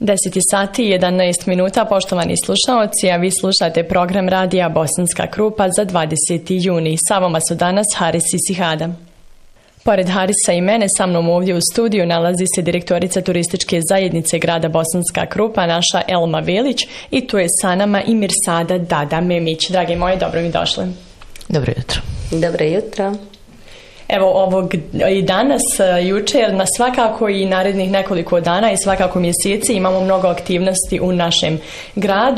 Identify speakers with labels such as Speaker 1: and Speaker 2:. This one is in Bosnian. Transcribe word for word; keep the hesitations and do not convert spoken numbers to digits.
Speaker 1: deset sati i jedanaest minuta, poštovani slušaoci, a vi slušate program radija Bosanska Krupa za dvadeseti juni. Sa vama su danas Haris i Sihada. Pored Harisa i mene, sa mnom ovdje u studiju nalazi se direktorica turističke zajednice grada Bosanska Krupa, naša Elma Velić, i tu je sa nama i Mirsada Dada Memić. Dragi moji, dobro mi došli.
Speaker 2: Dobro jutro.
Speaker 3: Dobro jutro.
Speaker 1: Evo ovog i danas, jučer, na svakako i narednih nekoliko dana i svakako mjeseci imamo mnogo aktivnosti u našem gradu.